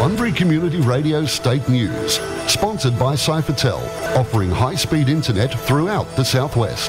Bunbury Community Radio State News, sponsored by Cyphertel, offering high-speed internet throughout the southwest.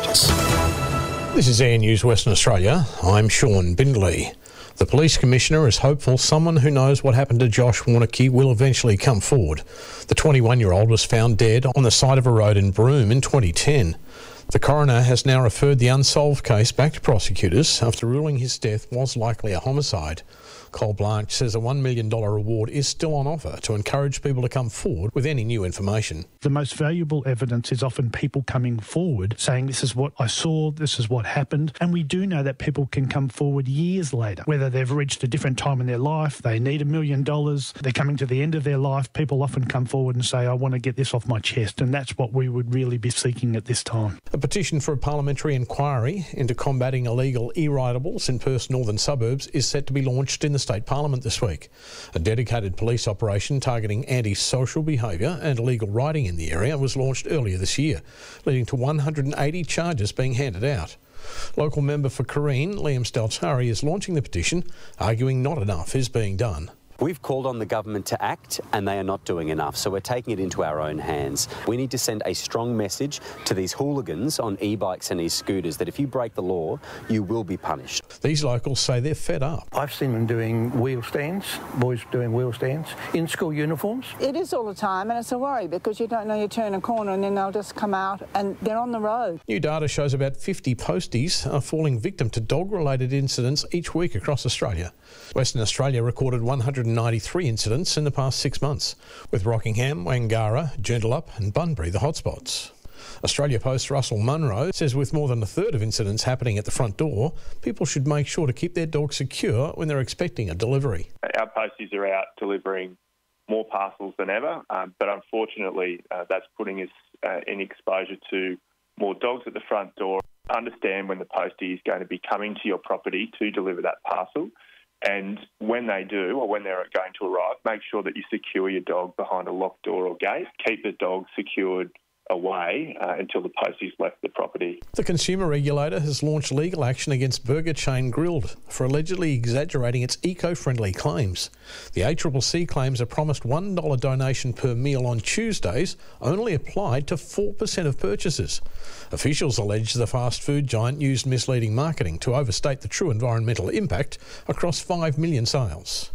This is Air News Western Australia. I'm Sean Bindley. The Police Commissioner is hopeful someone who knows what happened to Josh Warneke will eventually come forward. The 21-year-old was found dead on the side of a road in Broome in 2010. The coroner has now referred the unsolved case back to prosecutors after ruling his death was likely a homicide. Cole Blanche says a $1 million reward is still on offer to encourage people to come forward with any new information. The most valuable evidence is often people coming forward saying this is what I saw, this is what happened. And we do know that people can come forward years later, whether they've reached a different time in their life, they need $1 million, they're coming to the end of their life. People often come forward and say, I want to get this off my chest. And that's what we would really be seeking at this time. A petition for a parliamentary inquiry into combating illegal e-ridables in Perth's northern suburbs is set to be launched in the State Parliament this week. A dedicated police operation targeting anti-social behaviour and illegal riding in the area was launched earlier this year, leading to 180 charges being handed out. Local member for Careen, Liam Stelzari, is launching the petition, arguing not enough is being done. We've called on the government to act and they are not doing enough, so we're taking it into our own hands. We need to send a strong message to these hooligans on e-bikes and e-scooters that if you break the law, you will be punished. These locals say they're fed up. I've seen them doing wheel stands, boys doing wheel stands, in school uniforms. It is all the time and it's a worry because you don't know you turn a corner and then they'll just come out and they're on the road. New data shows about 50 posties are falling victim to dog-related incidents each week across Australia. Western Australia recorded 193 incidents in the past 6 months, with Rockingham, Wangara, Joondalup and Bunbury the hotspots. Australia Post Russell Munro says with more than a third of incidents happening at the front door, people should make sure to keep their dog secure when they're expecting a delivery. Our posties are out delivering more parcels than ever, but unfortunately that's putting us in exposure to more dogs at the front door. Understand when the postie is going to be coming to your property to deliver that parcel. And when they do, or when they're going to arrive, make sure that you secure your dog behind a locked door or gate. Keep the dog secured away until the postie's left the property. The consumer regulator has launched legal action against burger chain Grilled for allegedly exaggerating its eco-friendly claims. The ACCC claims a promised $1 donation per meal on Tuesdays only applied to 4% of purchases. Officials allege the fast food giant used misleading marketing to overstate the true environmental impact across 5 million sales.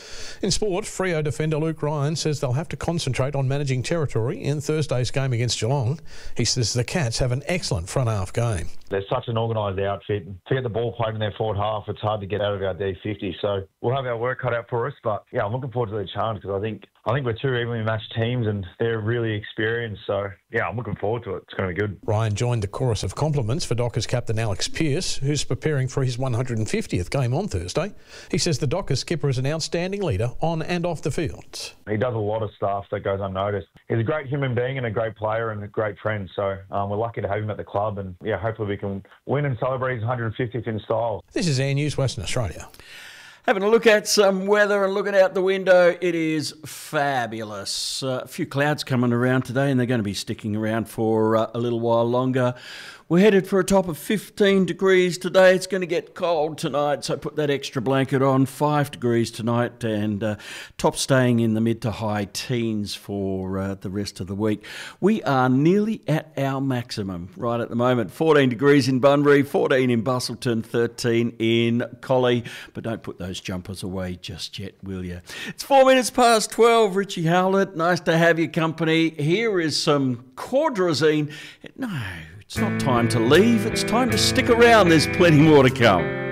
In sport, Freo defender Luke Ryan says they'll have to concentrate on managing territory in Thursday's game against Geelong. He says the Cats have an excellent front half game. They're such an organised outfit. To get the ball played in their forward half, it's hard to get out of our D50. So we'll have our work cut out for us. But yeah, I'm looking forward to the challenge because I think we're two evenly matched teams and they're really experienced. So yeah, I'm looking forward to it. It's going to be good. Ryan joined the chorus of compliments for Dockers captain Alex Pearce, who's preparing for his 150th game on Thursday. He says the Dockers skipper is an outstanding leader on and off the field. He does a lot of stuff that goes unnoticed. He's a great human being and a great player and a great friend. So we're lucky to have him at the club and yeah, hopefully we can win and celebrate his 150th in style. This is Air News Western Australia. Having a look at some weather and looking out the window, it is fabulous. A few clouds coming around today and they're going to be sticking around for a little while longer. We're headed for a top of 15 degrees today. It's going to get cold tonight, so put that extra blanket on. 5 degrees tonight and top staying in the mid to high teens for the rest of the week. We are nearly at our maximum right at the moment. 14 degrees in Bunbury, 14 in Busselton, 13 in Collie. But don't put those jumpers away just yet, will you? It's 4 minutes past 12. Richie Howlett, nice to have your company. Here is some Cordrazine. No, it's not time to leave. It's time to stick around. There's plenty more to come.